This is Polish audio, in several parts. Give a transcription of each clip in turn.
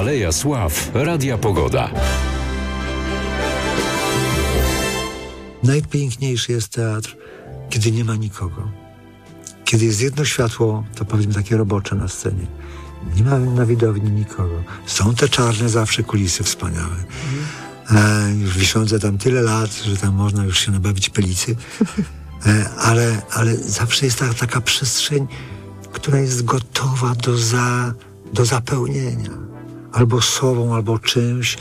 Aleja Sław Radia Pogoda. Najpiękniejszy jest teatr, kiedy nie ma nikogo. Kiedy jest jedno światło, to powiedzmy takie robocze na scenie. Nie ma na widowni nikogo. Są te czarne zawsze kulisy wspaniałe. Już wiszące tam tyle lat, że tam można już się nabawić pelicy. Ale zawsze jest taka przestrzeń, która jest gotowa do zapełnienia. Albo sobą, albo czymś.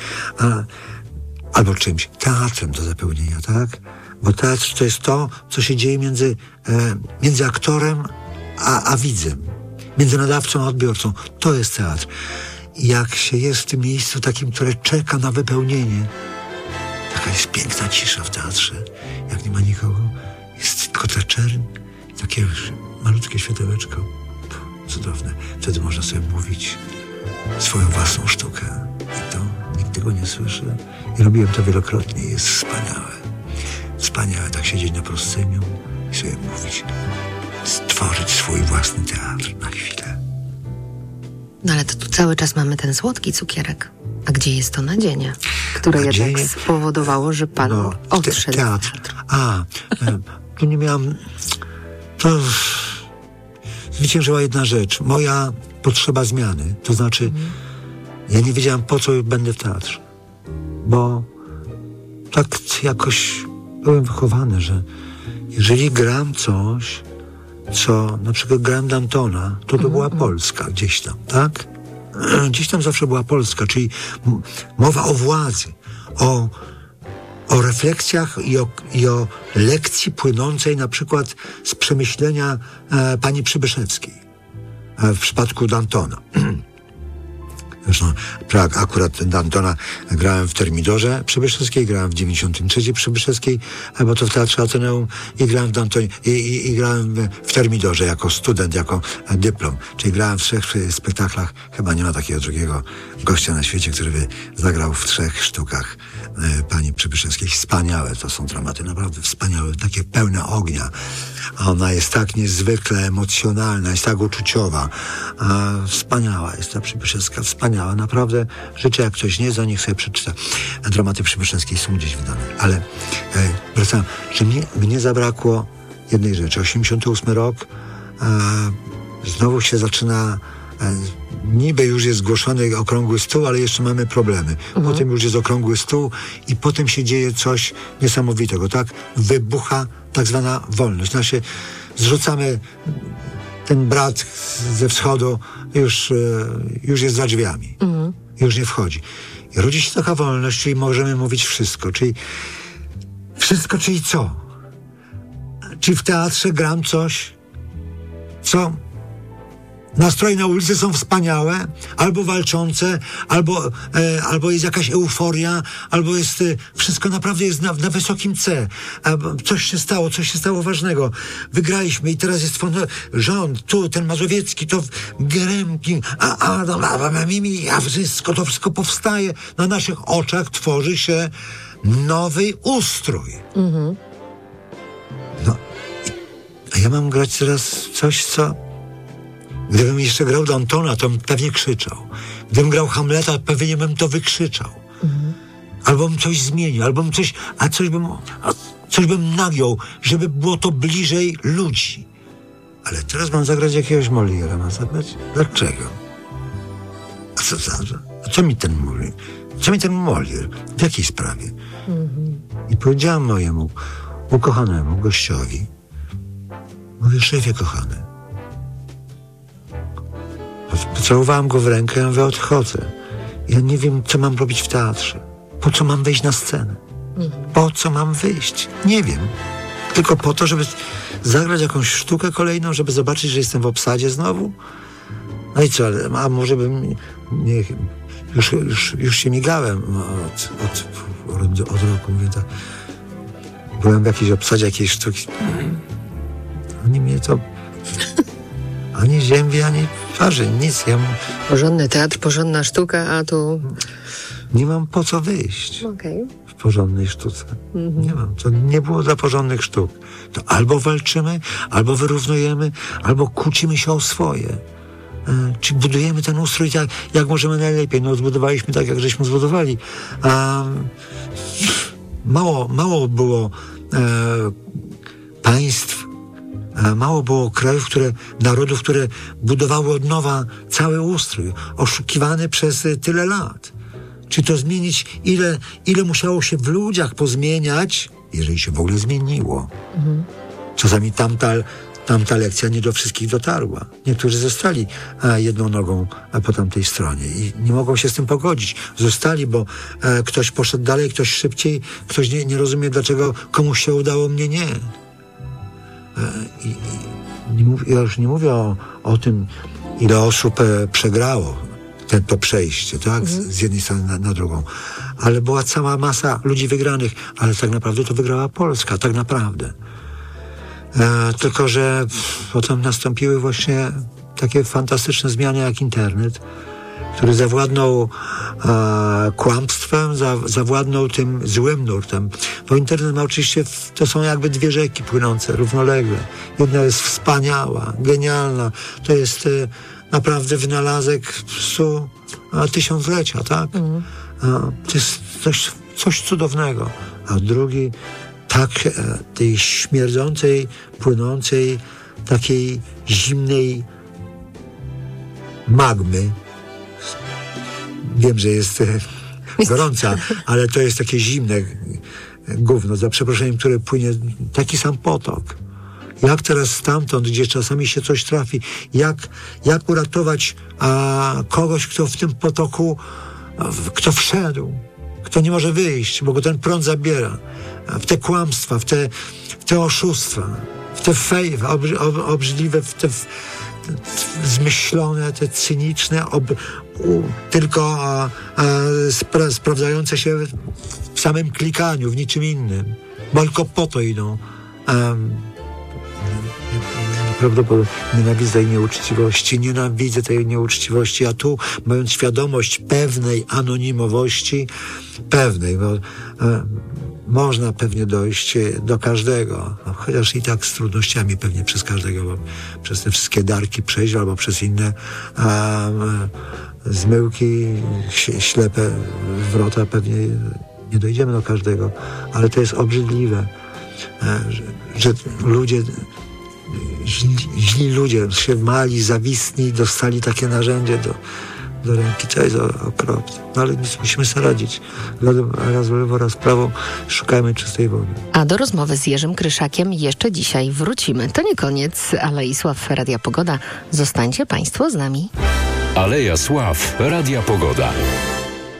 Teatrem do zapełnienia, tak? Bo teatr to jest to, co się dzieje między aktorem a widzem. Między nadawcą a odbiorcą. To jest teatr. I jak się jest w tym miejscu takim, które czeka na wypełnienie, taka jest piękna cisza w teatrze. Jak nie ma nikogo, jest tylko ta czerń, takie malutkie światełeczko. Cudowne. Wtedy można sobie mówić swoją własną sztukę. I to nikt tego nie słyszy. I robiłem to wielokrotnie. Jest wspaniałe. Wspaniałe tak siedzieć na proscenium i sobie mówić. Stworzyć swój własny teatr na chwilę. No ale to tu cały czas mamy ten słodki cukierek. A gdzie jest to nadzienie, które jednak spowodowało, że pan odszedł teatr. Tu nie miałam... To zwyciężyła jedna rzecz. Moja potrzeba zmiany. To znaczy, ja nie wiedziałam, po co będę w teatrze. Bo tak jakoś byłem wychowany, że jeżeli gram coś, co na przykład grałem Dantona, to była Polska gdzieś tam, tak? Gdzieś tam zawsze była Polska, czyli mowa o władzy, o refleksjach i o lekcji płynącej na przykład z przemyślenia pani Przybyszewskiej w przypadku Dantona. Zresztą akurat Dantona grałem w Termidorze Przybyszewskiej, grałem w 93 Przybyszewskiej, bo to w Teatrze Ateneum i grałem w Dantonie i grałem w Termidorze jako student, jako dyplom. Czyli grałem w 3 spektaklach. Chyba nie ma takiego drugiego gościa na świecie, który by zagrał w 3 sztukach pani Przybyszewskiej. Wspaniałe to są dramaty, naprawdę wspaniałe, takie pełne ognia. A ona jest tak niezwykle emocjonalna, jest tak uczuciowa. Wspaniała jest ta Przybyszewska, wspaniała. Naprawdę życzę, jak ktoś nie zna, niech sobie przeczyta. Dramaty Przybyszewskiej są gdzieś wydane. Ale wracam, że mnie zabrakło jednej rzeczy. 88 rok, znowu się zaczyna, niby już jest zgłoszony okrągły stół, ale jeszcze mamy problemy. Potem już jest okrągły stół i potem się dzieje coś niesamowitego, tak? Wybucha tak zwana wolność. Znaczy, zrzucamy ten brat ze wschodu, już jest za drzwiami. Już nie wchodzi. I rodzi się taka wolność, czyli możemy mówić wszystko. Czyli co? Czy w teatrze gram coś, co... Nastroje na ulicy są wspaniałe, albo walczące, albo jest jakaś euforia, albo jest, wszystko naprawdę jest na wysokim C. Coś się stało ważnego. Wygraliśmy i teraz jest rząd, tu, ten Mazowiecki, to Geremki, to wszystko powstaje. Na naszych oczach tworzy się nowy ustrój. No, a ja mam grać teraz coś, co... Gdybym jeszcze grał Dantona, to bym pewnie krzyczał. Gdybym grał Hamleta, pewnie bym to wykrzyczał. Albo bym coś zmienił, albo bym coś bym nagiął, żeby było to bliżej ludzi. Ale teraz mam zagrać jakiegoś Moliera, mam zagrać? Dlaczego? A co mi ten mówi? Co mi ten Molier? W jakiej sprawie? I powiedziałam mojemu ukochanemu gościowi, mówię, szefie kochany, pocałowałem go w rękę, ja mówię, odchodzę. Ja nie wiem, co mam robić w teatrze. Po co mam wejść na scenę? Po co mam wyjść? Nie wiem. Tylko po to, żeby zagrać jakąś sztukę kolejną, żeby zobaczyć, że jestem w obsadzie znowu? No i co, a może bym... Nie, już się migałem od roku. Mówię, tak. Byłem w jakiejś obsadzie, jakiejś sztuki. Oni mnie to... Ani ziemi, ani twarzy, nic. Porządny teatr, porządna sztuka, a tu... Nie mam po co wyjść w porządnej sztuce. Nie mam. To nie było dla porządnych sztuk. To albo walczymy, albo wyrównujemy, albo kłócimy się o swoje. Czy budujemy ten ustrój tak, jak możemy najlepiej? No zbudowaliśmy tak, jak żeśmy zbudowali. Mało było państw, mało było krajów, narodów, które budowały od nowa cały ustrój, oszukiwany przez tyle lat. Czy to zmienić, ile musiało się w ludziach pozmieniać, jeżeli się w ogóle zmieniło. Czasami tamta lekcja nie do wszystkich dotarła. Niektórzy zostali jedną nogą po tamtej stronie i nie mogą się z tym pogodzić. Zostali, bo ktoś poszedł dalej, ktoś szybciej, ktoś nie rozumie, dlaczego komuś się udało, mnie nie. Ja już nie mówię o tym, ile osób przegrało to przejście, tak? Z jednej strony na drugą. Ale była cała masa ludzi wygranych, ale tak naprawdę to wygrała Polska, tak naprawdę. Tylko że potem nastąpiły właśnie takie fantastyczne zmiany jak internet, który zawładnął kłamstwem, zawładnął tym złym nurtem. Bo internet ma oczywiście, to są jakby dwie rzeki płynące równolegle. Jedna jest wspaniała, genialna. To jest naprawdę wynalazek tysiąclecia, tak? To jest coś cudownego. A drugi tak tej śmierdzącej, płynącej, takiej zimnej magmy. Wiem, że jest gorąca, ale to jest takie zimne gówno, za przeproszeniem, które płynie taki sam potok. Jak teraz stamtąd, gdzie czasami się coś trafi, jak uratować kogoś, kto w tym potoku, kto wszedł, kto nie może wyjść, bo go ten prąd zabiera. W te kłamstwa, w te oszustwa, w te fejwy obrzydliwe, w te zmyślone, te cyniczne, tylko sprawdzające się w samym klikaniu, w niczym innym. Bo tylko po to idą. Prawdopodobnie nienawidzę tej nieuczciwości, a tu, mając świadomość pewnej anonimowości, bo można pewnie dojść do każdego, chociaż i tak z trudnościami pewnie przez każdego, bo przez te wszystkie darki przejść, albo przez inne zmyłki, ślepe wrota pewnie nie dojdziemy do każdego, ale to jest obrzydliwe, że ludzie, źli ludzie się mali, zawistni, dostali takie narzędzie do ręki. To jest okropne. No ale nic, musimy sobie radzić. Raz w lewo, raz w prawo. Szukajmy czystej wody. A do rozmowy z Jerzym Kryszakiem jeszcze dzisiaj wrócimy. To nie koniec Alei Sław Radia Pogoda. Zostańcie Państwo z nami. Aleja Sław Radia Pogoda.